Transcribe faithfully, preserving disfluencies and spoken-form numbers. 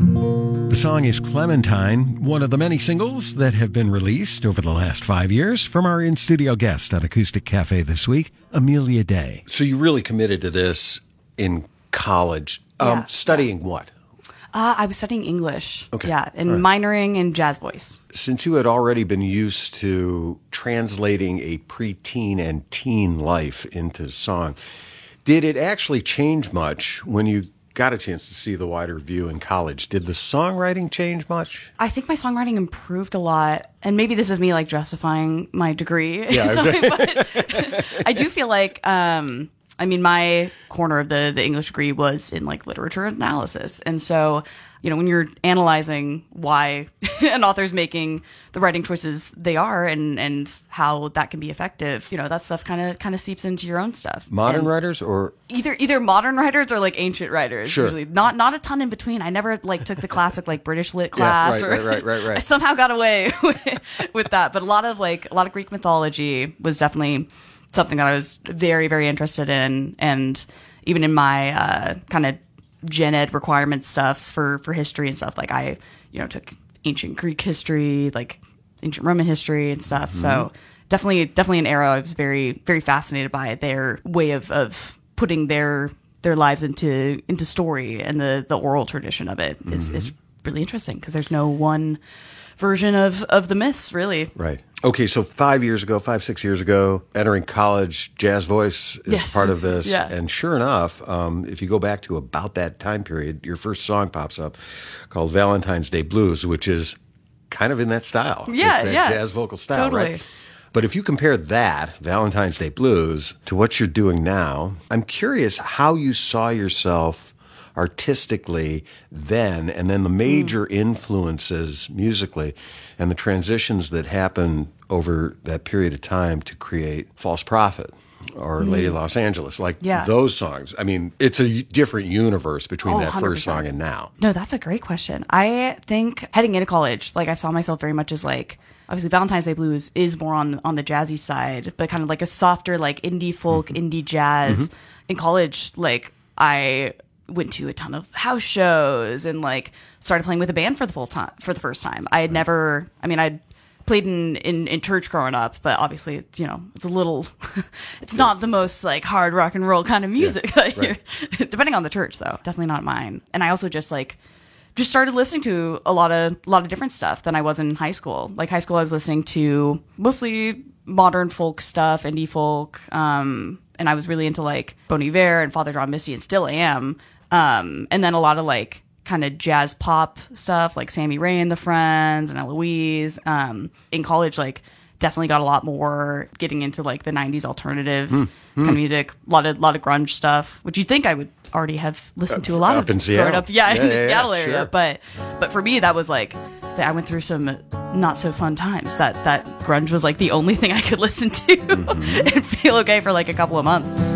The song is Clementine, one of the many singles that have been released over the last five years from our in-studio guest at Acoustic Cafe this week, Amelia Day. So you really committed to this in college. Um, Yeah. studying what? Uh, I was studying English. Okay. Yeah, and All right. minoring in jazz voice. Since you had already been used to translating a preteen and teen life into song, did it actually change much when you got a chance to see the wider view in college? Did the songwriting change much? I think my songwriting improved a lot, and maybe this is me like justifying my degree. Yeah, Sorry, but I do feel like, um, I mean, my corner of the the English degree was in like literature analysis, and so you know when you're analyzing why an author's making the writing choices they are, and and how that can be effective, you know that stuff kind of kind of seeps into your own stuff. Modern And writers or Either either modern writers or like ancient writers. Sure. Usually not not a ton in between. I never like took the classic like British lit Yeah, class. right, or, right, right, right, right. I somehow got away with, with that. But a lot of like a lot of Greek mythology was definitely something that I was very very interested in, and even in my uh, kind of gen ed requirement stuff for for history and stuff. Like I you know took ancient Greek history, like ancient Roman history and stuff. Mm-hmm. So definitely definitely an era I was very very fascinated by their way of of putting their their lives into into story, and the the oral tradition of it is Mm-hmm. is really interesting because there's no one version of of the myths really. Right. Okay, so five years ago, five, six years ago, entering college, jazz voice is Yes. part of this. Yeah. And sure enough, um, if you go back to about that time period, your first song pops up called Valentine's Day Blues, which is kind of in that style. Yeah, it's that yeah. jazz vocal style, Totally. right? But if you compare that, Valentine's Day Blues, to what you're doing now, I'm curious how you saw yourself artistically then, and then the major influences musically and the transitions that happen over that period of time to create False Prophet or Lady of Los Angeles, like Yeah. those songs. I mean, it's a different universe between Oh, that first one hundred percent. song and now. No, that's a great question. I think heading into college, like I saw myself very much as like, obviously Valentine's Day Blues is more on on the jazzy side, but kind of like a softer like indie folk, indie jazz. In college, like I went to a ton of house shows and like started playing with a band for the full time for the first time. I had never, I mean, I'd played in, in, in church growing up, but obviously, it's, you know, it's a little, it's not the most like hard rock and roll kind of music. that right. you're- depending on the church though, definitely not mine. And I also just like, just started listening to a lot of, a lot of different stuff than I was in high school. Like high school, I was listening to mostly modern folk stuff, indie folk. Um, and I was really into like Bon Iver and Father John Misty and still am. Um, and then a lot of like kind of jazz pop stuff like Sammy Ray and the Friends and Eloise. Um, in college, like definitely got a lot more getting into like the nineties alternative kind of music, a lot of, lot of grunge stuff, which you'd think I would already have listened to a lot Up of in Seattle. growing up. Yeah, Yeah, in the yeah, Seattle yeah, area. sure. But, but for me, that was like, I went through some not so fun times. That, that grunge was like the only thing I could listen to and feel okay for like a couple of months.